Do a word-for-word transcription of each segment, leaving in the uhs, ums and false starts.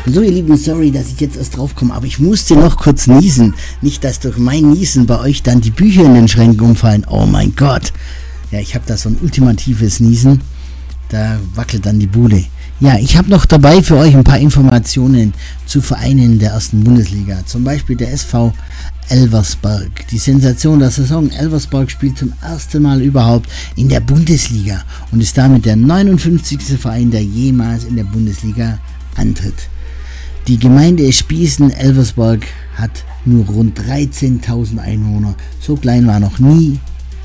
So, ihr Lieben, sorry, dass ich jetzt erst drauf komme, aber ich musste noch kurz niesen. Nicht, dass durch mein Niesen bei euch dann die Bücher in den Schränken umfallen. Oh mein Gott. Ja, ich habe da so ein ultimatives Niesen. Da wackelt dann die Bude. Ja, ich habe noch dabei für euch ein paar Informationen zu Vereinen der ersten Bundesliga. Zum Beispiel der S V Elversberg. Die Sensation der Saison: Elversberg spielt zum ersten Mal überhaupt in der Bundesliga und ist damit der neunundfünfzigste Verein, der jemals in der Bundesliga antritt. Die Gemeinde Spießen-Elversberg hat nur rund dreizehntausend Einwohner. So klein war noch nie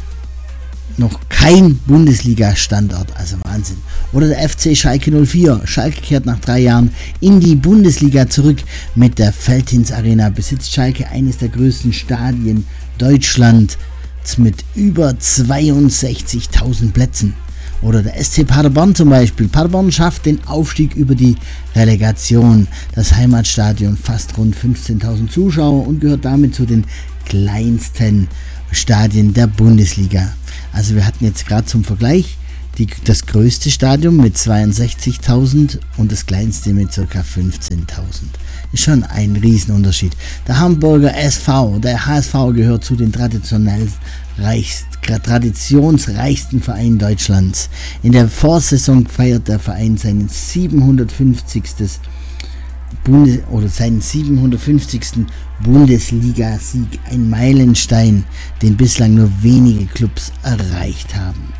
noch kein Bundesliga-Standort, also Wahnsinn. Oder der F C Schalke null vier. Schalke kehrt nach drei Jahren in die Bundesliga zurück. Mit der Veltins Arena besitzt Schalke eines der größten Stadien Deutschlands mit über zweiundsechzigtausend Plätzen. Oder der S C Paderborn zum Beispiel. Paderborn schafft den Aufstieg über die Relegation. Das Heimatstadion fasst rund fünfzehntausend Zuschauer und gehört damit zu den kleinsten Stadien der Bundesliga. Also wir hatten jetzt gerade zum Vergleich die, das größte Stadion mit zweiundsechzigtausend und das kleinste mit ca. fünfzehntausend. Ist schon ein Riesenunterschied. Der Hamburger S V, der H S V, gehört zu den traditionell reichst, traditionsreichsten Vereinen Deutschlands. In der Vorsaison feiert der Verein seinen siebenhundertfünfzigsten Bundes- oder seinen siebenhundertfünfzigsten Bundesliga-Sieg, ein Meilenstein, den bislang nur wenige Clubs erreicht haben.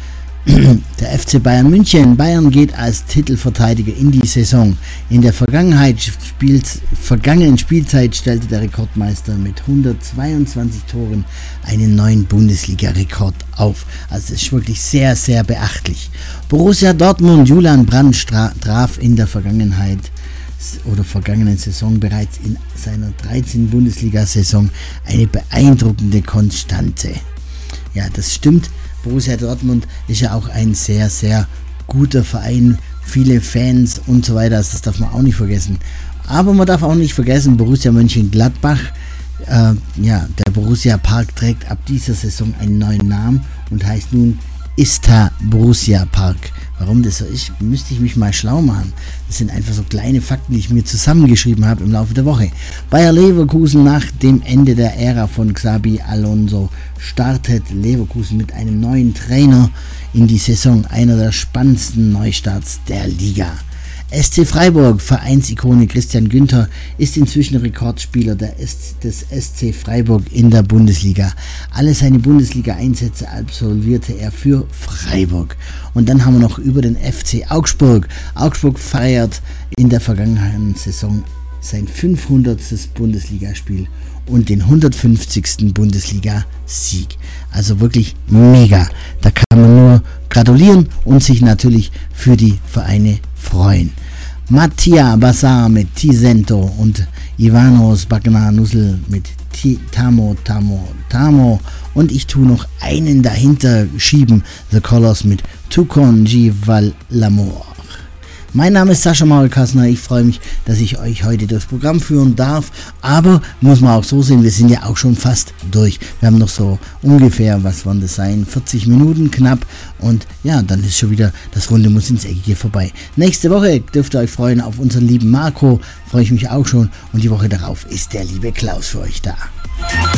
Der F C Bayern München. Bayern geht als Titelverteidiger in die Saison. In der Vergangenheit spielt, vergangenen Spielzeit stellte der Rekordmeister mit hundertzweiundzwanzig Toren einen neuen Bundesliga-Rekord auf. Also es ist wirklich sehr, sehr beachtlich. Borussia Dortmund. Julian Brandt stra- traf in der Vergangenheit oder vergangenen Saison bereits in seiner dreizehnten Bundesliga-Saison eine beeindruckende Konstante. Ja, das stimmt. Borussia Dortmund ist ja auch ein sehr, sehr guter Verein, viele Fans und so weiter, das darf man auch nicht vergessen. Aber man darf auch nicht vergessen, Borussia Mönchengladbach, äh, ja, der Borussia Park trägt ab dieser Saison einen neuen Namen und heißt nun ISTA Borussia Park. Warum das so ist, müsste ich mich mal schlau machen. Das sind einfach so kleine Fakten, die ich mir zusammengeschrieben habe im Laufe der Woche. Bayer Leverkusen: Nach dem Ende der Ära von Xabi Alonso startet Leverkusen mit einem neuen Trainer in die Saison, einer der spannendsten Neustarts der Liga. S C Freiburg. Vereinsikone Christian Günther ist inzwischen Rekordspieler der S- des S C Freiburg in der Bundesliga. Alle seine Bundesliga-Einsätze absolvierte er für Freiburg. Und dann haben wir noch über den F C Augsburg. Augsburg feiert in der vergangenen Saison sein fünfhundertstes Bundesligaspiel und den hundertfünfzigsten Bundesliga-Sieg. Also wirklich mega. Da kann man nur gratulieren und sich natürlich für die Vereine freuen. Mattia Bassar mit Tisento und Ivanos Bagnanussel mit T- Tamo Tamo Tamo und ich tue noch einen dahinter schieben, The Colors mit Tucon Gival l'Amour. Mein Name ist Sascha Maulkassner, ich freue mich, dass ich euch heute durchs Programm führen darf, aber muss man auch so sehen, wir sind ja auch schon fast durch. Wir haben noch so ungefähr, was wollen das sein, vierzig Minuten knapp und ja, dann ist schon wieder das Runde muss ins Eckige vorbei. Nächste Woche dürft ihr euch freuen auf unseren lieben Marco, freue ich mich auch schon und die Woche darauf ist der liebe Klaus für euch da.